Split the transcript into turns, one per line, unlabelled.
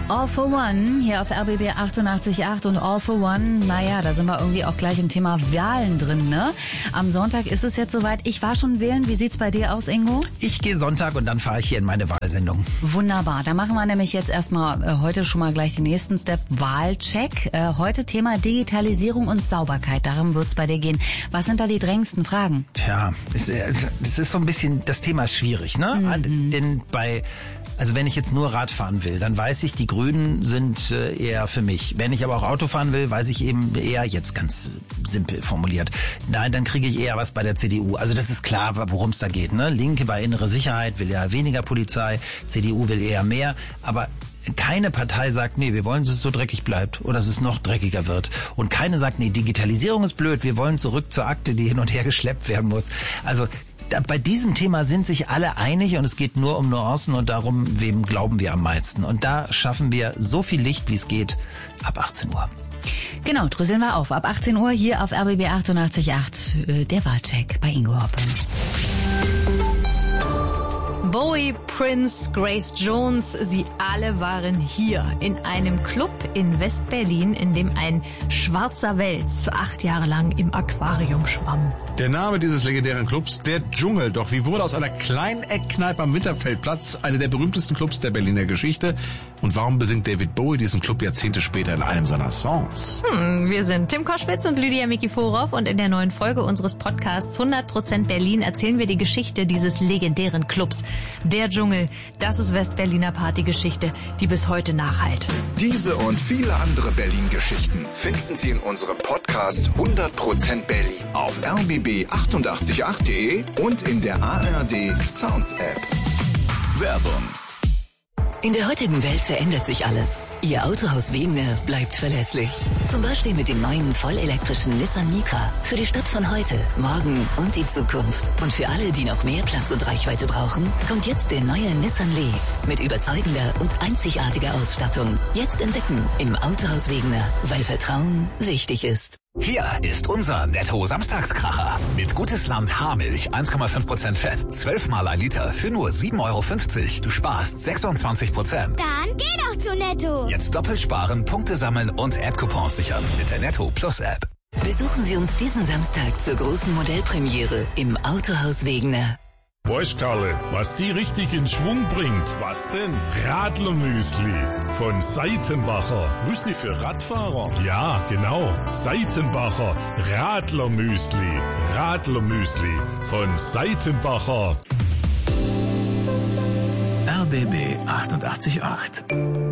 All for One hier auf RBB 88.8 und All for One, naja, da sind wir irgendwie auch gleich im Thema Wahlen drin, ne? Am Sonntag ist es jetzt soweit. Ich war schon wählen. Wie sieht's bei dir aus, Ingo?
Ich gehe Sonntag und dann fahre ich hier in meine Wahlsendung.
Wunderbar. Da machen wir nämlich jetzt erstmal heute schon mal gleich den nächsten Step, Wahlcheck. Heute Thema Digitalisierung und Sauberkeit. Darum wird's bei dir gehen. Was sind da die drängendsten Fragen?
Tja, das ist so ein bisschen, das Thema ist schwierig, ne? Denn also wenn ich jetzt nur Rad fahren will, dann weiß ich, die Grünen sind eher für mich. Wenn ich aber auch Auto fahren will, weiß ich eben eher, jetzt ganz simpel formuliert, nein, dann kriege ich eher was bei der CDU. Also das ist klar, worum es da geht, ne? Linke bei innere Sicherheit will ja weniger Polizei, CDU will eher mehr, aber keine Partei sagt, nee, wir wollen, dass es so dreckig bleibt oder dass es noch dreckiger wird. Und keine sagt, nee, Digitalisierung ist blöd, wir wollen zurück zur Akte, die hin und her geschleppt werden muss. Also bei diesem Thema sind sich alle einig und es geht nur um Nuancen und darum, wem glauben wir am meisten. Und da schaffen wir so viel Licht, wie es geht, ab 18 Uhr.
Genau, dröseln wir auf. Ab 18 Uhr hier auf RBB 88.8, der Wahlcheck bei Ingo Hoppe. Bowie, Prince, Grace Jones, sie alle waren hier in einem Club in West-Berlin, in dem ein schwarzer Wels 8 Jahre lang im Aquarium schwamm.
Der Name dieses legendären Clubs, der Dschungel. Doch wie wurde aus einer kleinen Eckkneipe am Winterfeldplatz eine der berühmtesten Clubs der Berliner Geschichte? Und warum besingt David Bowie diesen Club Jahrzehnte später in einem seiner Songs?
Wir sind Tim Koschwitz und Lydia Mikiforov und in der neuen Folge unseres Podcasts 100% Berlin erzählen wir die Geschichte dieses legendären Clubs. Der Dschungel, das ist Westberliner Partygeschichte, die bis heute nachhallt.
Diese und viele andere Berlin-Geschichten finden Sie in unserem Podcast 100% Berlin auf rbb888.de und in der ARD Sounds App. Werbung.
In der heutigen Welt verändert sich alles. Ihr Autohaus Wegener bleibt verlässlich. Zum Beispiel mit dem neuen vollelektrischen Nissan Micra. Für die Stadt von heute, morgen und die Zukunft. Und für alle, die noch mehr Platz und Reichweite brauchen, kommt jetzt der neue Nissan Leaf mit überzeugender und einzigartiger Ausstattung. Jetzt entdecken im Autohaus Wegener, weil Vertrauen wichtig ist.
Hier ist unser Netto-Samstagskracher. Mit Gutes Land Haarmilch, 1,5% Fett, 12 mal 1 Liter für nur 7,50 €. Du sparst 26%.
Dann geh doch zu Netto.
Jetzt doppelt sparen, Punkte sammeln und App-Coupons sichern mit der Netto Plus App.
Besuchen Sie uns diesen Samstag zur großen Modellpremiere im Autohaus Wegener.
Weißt Karle, was die richtig in Schwung bringt? Was denn? Radlermüsli von Seitenbacher. Müsli für Radfahrer? Ja, genau. Seitenbacher Radlermüsli. Radlermüsli von Seitenbacher.
RBB 88.8